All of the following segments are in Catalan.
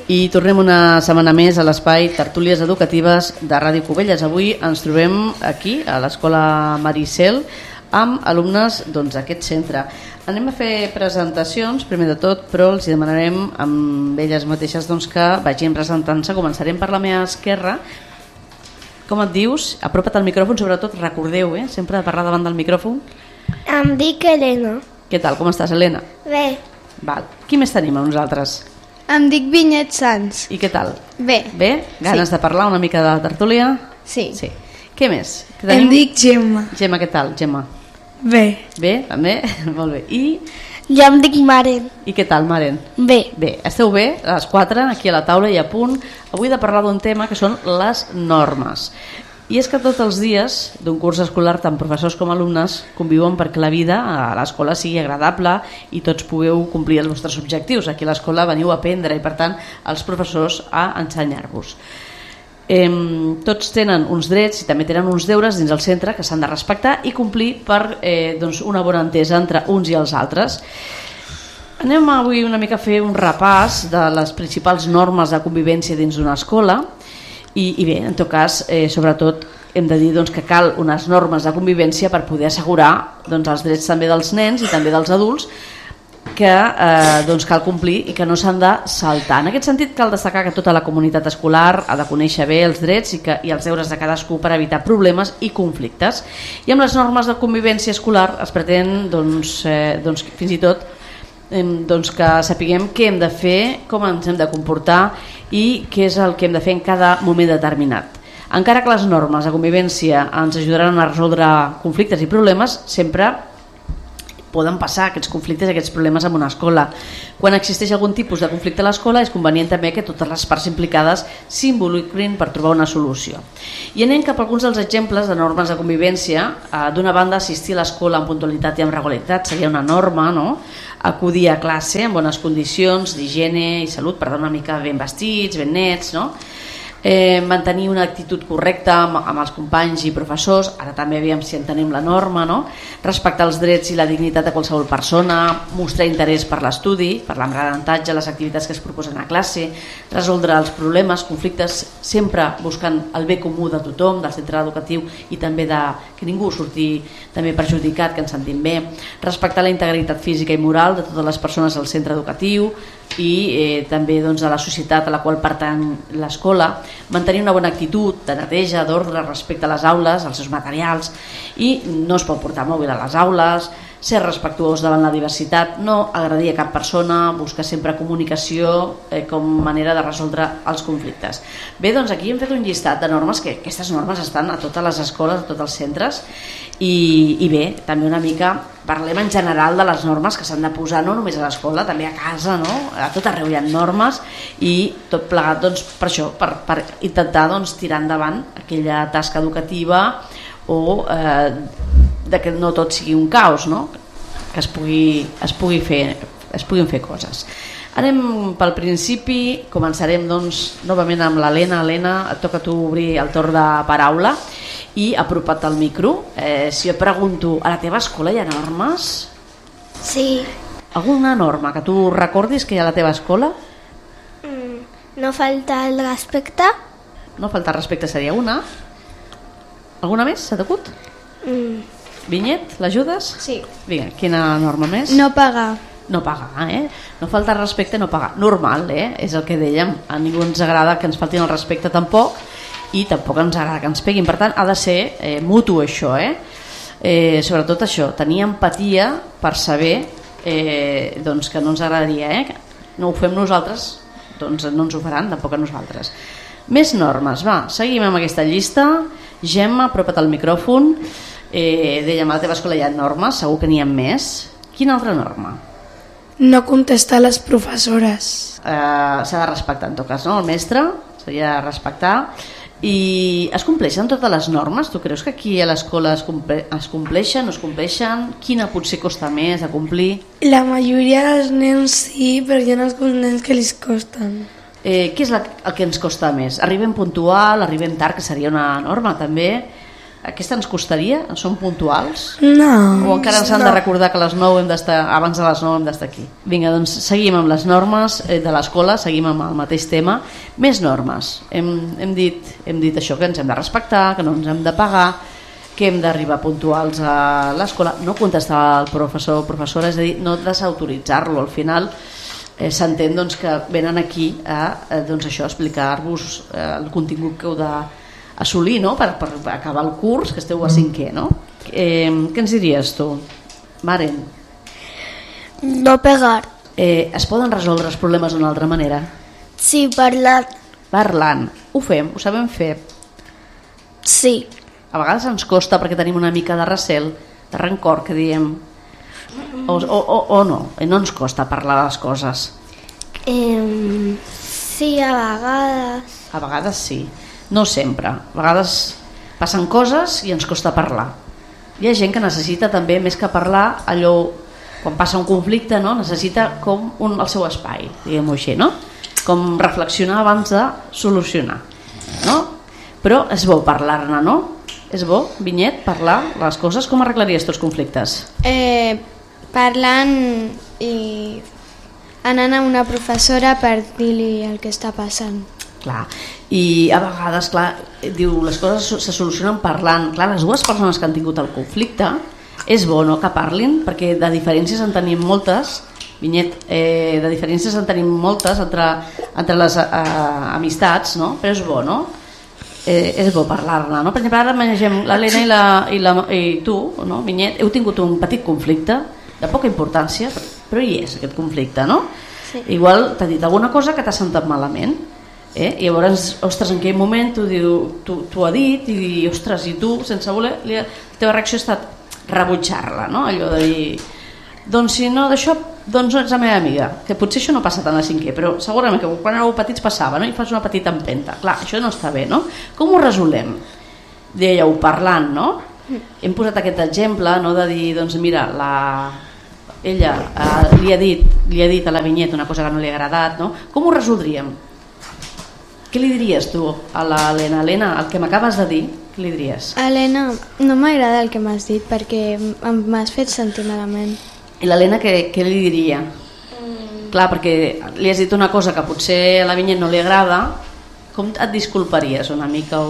I tornem una setmana més a l'espai Tertúlies Educatives de Ràdio Cubelles. Avui ens trobem aquí a l'Escola Maricel amb alumnes d'aquest centre. Anem a fer presentacions, primer de tot, però els demanarem amb elles mateixes que vagin presentant-se. Començarem per la meva esquerra. Com et dius? Apropa't al micròfon, sobretot recordeu, sempre de parlar davant del micròfon. Em dic Helena. Què tal, com estàs, Helena? Bé. Val. Qui més tenim amb nosaltres? Em dic Vinyet Sans. I què tal? Bé. Bé? Ganes de parlar una mica de la tertúlia? Sí. Què més? Em dic Gemma. Gemma, què tal, Gemma? Bé. Bé, també? Molt bé. Jo em dic Maren. I què tal, Maren? Bé. Bé, esteu bé, a les 4, aquí a la taula i a punt. Avui de parlar d'un tema que són les normes. I és que tots els dies d'un curs escolar, tant professors com alumnes, conviuen perquè la vida a l'escola sigui agradable i tots pugueu complir els vostres objectius. Aquí a l'escola veniu a aprendre i, per tant, els professors a ensenyar-vos. Tots tenen uns drets i també tenen uns deures dins el centre que s'han de respectar i complir per una bona entesa entre uns i els altres. Anem avui una mica a fer un repàs de les principals normes de convivència dins d'una escola. I bé, en tot cas, sobretot hem de dir que cal unes normes de convivència per poder assegurar els drets també dels nens i també dels adults que cal complir i que no s'han de saltar. En aquest sentit cal destacar que tota la comunitat escolar ha de conèixer bé els drets i els deures de cadascú per evitar problemes i conflictes. I amb les normes de convivència escolar es pretén fins i tot que sapiguem què hem de fer, com ens hem de comportar i què és el que hem de fer en cada moment determinat. Encara que les normes de convivència ens ajudaran a resoldre conflictes i problemes, sempre poden passar aquests conflictes i aquests problemes en una escola. Quan existeix algun tipus de conflicte a l'escola és convenient també que totes les parts implicades s'involucrin per trobar una solució. I anem cap a alguns dels exemples de normes de convivència. D'una banda, assistir a l'escola amb puntualitat i amb regularitat seria una norma, no? Acudir a classe en bones condicions d'higiene i salut, per anar una mica ben vestits, ben nets, no? Mantenir una actitud correcta amb els companys i professors, ara també veiem si entenem la norma, no? Respectar els drets i la dignitat de qualsevol persona, mostrar interès per l'estudi, per l'aprenentatge, les activitats que es proposen a classe, resoldre els problemes, conflictes, sempre buscant el bé comú de tothom, del centre educatiu i també que ningú surti també perjudicat, que ens sentim bé, respectar la integritat física i moral de totes les persones del centre educatiu i també de la societat a la qual pertany l'escola, mantenir una bona actitud de neteja, d'ordre respecte a les aules, als seus materials, i no es pot portar mòbil a les aules, ser respectuós davant la diversitat, no agredir a cap persona, buscar sempre comunicació com manera de resoldre els conflictes. Bé, aquí hem fet un llistat de normes, que aquestes normes estan a totes les escoles, a tots els centres, i bé, també una mica parlem en general de les normes que s'han de posar no només a l'escola, també a casa, no? A tot arreu hi ha normes i tot plegat per això, per intentar tirar endavant aquella tasca educativa o que no tot sigui un caos, no? Que es puguin fer coses. Anem pel principi, començarem novament amb l'Helena. Helena, et toca a tu obrir el torn de paraula i apropa't al micro. Si et pregunto, a la teva escola hi ha normes? Sí. Alguna norma que tu recordis que hi ha a la teva escola? No falta el respecte. No falta el respecte seria una. Alguna més? S'ha d'acut? Vinyet, l'ajudes? Sí. Vinga, quina norma més? No pagar. No pagar, No falta respecte, no pagar. Normal, és el que dèiem. A ningú ens agrada que ens faltin el respecte tampoc i tampoc ens agrada que ens peguin. Per tant, ha de ser mutu això, sobretot això, tenir empatia per saber que no ens agradaria, no ho fem nosaltres, no ens ho faran tampoc a nosaltres. Més normes, va, seguim amb aquesta llista. Gemma, apropa't al micròfon. Dèiem, a la teva escola hi ha normes, segur que n'hi ha més. Quina altra norma? No contestar a les professores. S'ha de respectar en tot cas, no? El mestre s'hauria de respectar. I es compleixen totes les normes? Tu creus que aquí a l'escola es compleixen, no es compleixen? Quina potser costa més de complir? La majoria dels nens sí, però hi ha alguns nens que els costen. Què és el que ens costa més? Arribem puntual, arribem tard, que seria una norma també. Aquesta ens costaria? Són puntuals? No. O encara ens han de recordar que a les 9 hem d'estar, abans de les 9 hem d'estar aquí? Vinga, doncs seguim amb les normes de l'escola, seguim amb el mateix tema. Més normes. Hem dit això, que ens hem de respectar, que no ens hem de pagar, que hem d'arribar puntuals a l'escola, no contestar al professor o professora, és a dir, no desautoritzar-lo. Al final s'entén doncs, que venen aquí a això, explicar-vos el contingut que heu d'assolir, no? per acabar el curs, que esteu a 5è. No? Què ens diries tu, Maren? No pegar. Es poden resoldre els problemes d'una altra manera? Sí, parlar. Parlant. Ho fem? Ho sabem fer? Sí. A vegades ens costa perquè tenim una mica de recel, de rancor, que diem, o no ens costa parlar les coses. Sí, a vegades. A vegades sí, no sempre. A vegades passen coses i ens costa parlar. Hi ha gent que necessita també, més que parlar, allò, quan passa un conflicte, no? Necessita com el seu espai, diguem-ho així, no? Com reflexionar abans de solucionar, no? Però és bo parlar-ne, no? És bo, Vinyet, parlar les coses. Com arreglaries tots conflictes? Parlant i anant a una professora per dir-li el que està passant. Clar, i a vegades, clar, diu, les coses se solucionen parlant. Clar, les dues persones que han tingut el conflicte, és bo, no?, que parlin, perquè de diferències en tenim moltes, Vinyet, de diferències en tenim moltes entre les amistats, no? Però és bo, no? És bo parlar-ne, no? Per exemple, ara manegem l'Helena i tu, no, Vinyet, heu tingut un petit conflicte de poca importància, però hi és aquest conflicte, no? Sí. Igual t'ha dit alguna cosa que t'ha sentat malament, i llavors, ostres, en aquell moment t'ho ha dit i, ostres, i tu, sense voler, la teva reacció ha estat rebutjar-la, no? Allò de dir, doncs si no d'això, doncs no ets la meva amiga, que potser això no passa tant a 5è, però segurament que quan éreu petits passava, no? I fas una petita empenta. Clar, això no està bé, no? Com ho resolem? Dèieu, parlant, no? Hem posat aquest exemple, no?, de dir, doncs mira, ella li ha dit a la Vinyet una cosa que no li ha agradat, no? Com ho resoldríem? Què li diries tu a l'Helena? Helena, el que m'acabes de dir, què li diries? Helena, no m'agrada el que m'has dit perquè m'has fet sentir malament. I l'Helena què li diria? Clar, perquè li has dit una cosa que potser a la Vinyet no li agrada, com et disculparies una mica?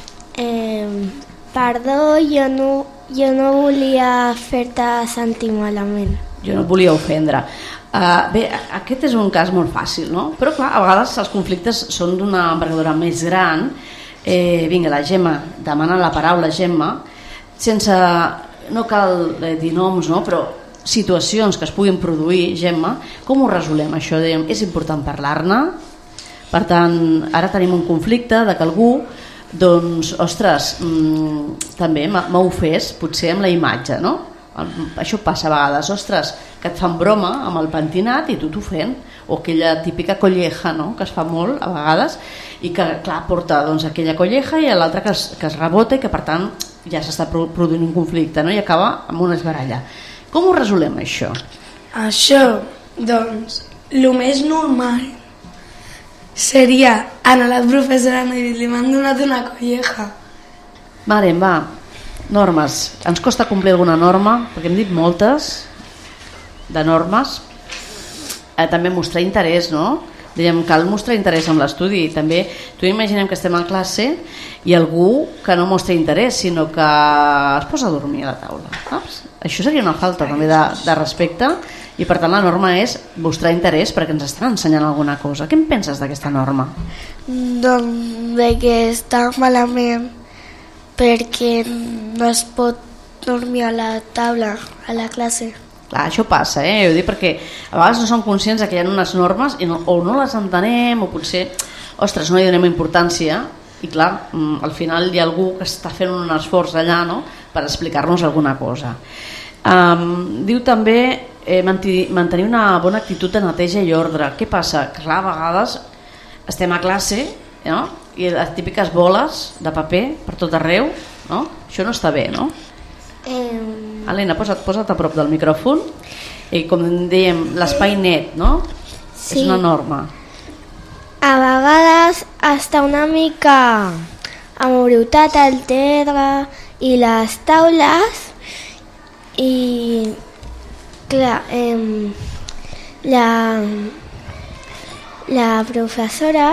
Perdó, jo no volia fer-te sentir malament. Jo no et volia ofendre. Bé, aquest és un cas molt fàcil, no? Però clar, a vegades els conflictes són d'una envergadura més gran. Vinga, la Gemma demana la paraula, Gemma, sense, no cal dir noms, no? Però situacions que es puguin produir, Gemma, com ho resolem això? Dèiem, és important parlar-ne. Per tant, ara tenim un conflicte de que algú, doncs, ostres, també m'ha ofès, potser amb la imatge, no? Això passa a vegades, ostres, que et fan broma amb el pentinat i tu t'ofèn, o aquella típica colleja, no?, que es fa molt a vegades i que, clar, porta doncs, aquella colleja i l'altra que es rebota i que, per tant, ja s'està produint un conflicte, no?, i acaba amb una esbaralla. Com ho resolem, això? Això, doncs, el més normal seria anar a la professora i dir-li m'han donat una colleja. Maren, va, normes. Ens costa complir alguna norma, perquè hem dit moltes de normes. També mostrar interès, no? Dèiem, cal mostrar interès en l'estudi. També, tu imaginem que estem a classe i algú que no mostra interès, sinó que es posa a dormir a la taula. Saps? Això seria una falta també de respecte i per tant la norma és mostrar interès perquè ens estan ensenyant alguna cosa. Què en penses d'aquesta norma? Doncs que està malament perquè no es pot dormir a la taula, a la classe. Clar, això passa, ho dic perquè a vegades no som conscients que hi ha unes normes o no les entenem o potser, ostres, no hi donem importància i clar, al final hi ha algú que està fent un esforç allà, no?, per explicar-nos alguna cosa. Diu també mantenir una bona actitud de neteja i ordre. Què passa? Clar, a vegades estem a classe, no?, i les típiques boles de paper per tot arreu, no? Això no està bé, no? Helena, posa't a prop del micròfon i com dèiem, l'espai net, no? Sí. És una norma. A vegades està una mica embrutat el terra i les taules i clar, la professora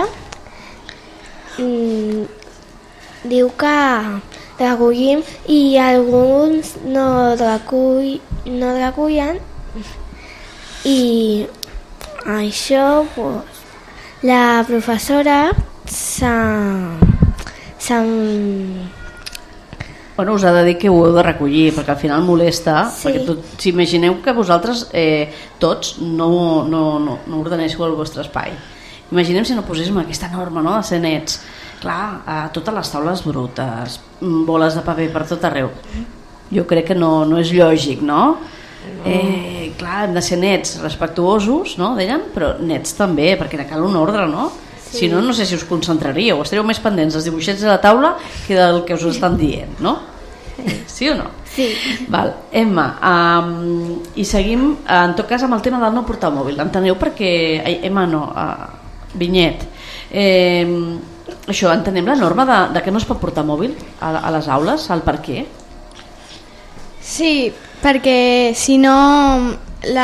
diu que recollim i alguns no recullen i això pues, la professora Bueno, us ha de dir que ho heu de recollir, perquè al final molesta, Sí. perquè si imagineu que vosaltres tots no ordenéssiu el vostre espai. Imaginem si no poséssim aquesta norma, no?, de ser nets. Clar, totes les taules brutes, boles de paper per tot arreu. Jo crec que no és lògic, no? Clar, hem de ser nets, respectuosos, no?, deien, però nets també, perquè cal un ordre, no? Sí. Si no, no sé si us concentraríeu, estaríeu més pendents dels dibuixets de la taula que del que us estan dient, no? Sí o no? Sí. Val. Emma, i seguim en tot cas amb el tema del no portar el mòbil. Enteneu perquè... Emma no, Vinyet, això, entenem la norma de que no es pot portar mòbil a les aules, el per què? Sí, perquè si no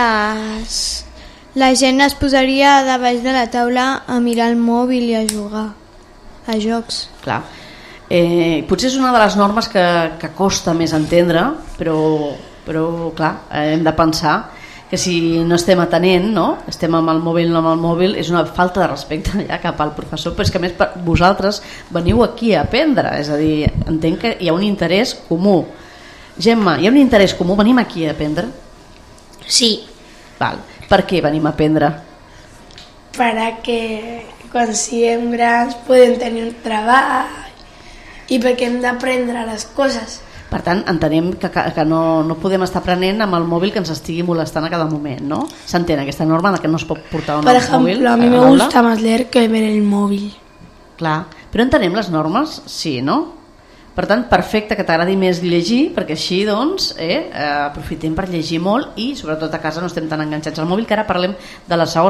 la gent es posaria de baix de la taula a mirar el mòbil i a jugar a jocs. Clar. Potser és una de les normes que costa més entendre, però clar, hem de pensar que si no estem atenent, no? Estem amb el mòbil, no amb el mòbil, és una falta de respecte ja cap al professor, però és que a més vosaltres veniu aquí a aprendre, és a dir, entenc que hi ha un interès comú. Gemma, hi ha un interès comú, venim aquí a aprendre? Sí. Val. Per què venim a aprendre? Para que quan siguem grans podem tenir un treball i perquè hem d'aprendre les coses. Per tant, entenem que no podem estar aprenent amb el mòbil que ens estigui molestant a cada moment, no? S'entén aquesta norma de que no es pot portar un Por mòbil ejemplo, a mí me l'aula? gusta más leer que ver el móvil. Clar, però entenem les normes? Sí, no? Per tant, perfecte que t'agradi més llegir, perquè així aprofitem per llegir molt i sobretot a casa no estem tan enganxats al mòbil, que ara parlem de la segona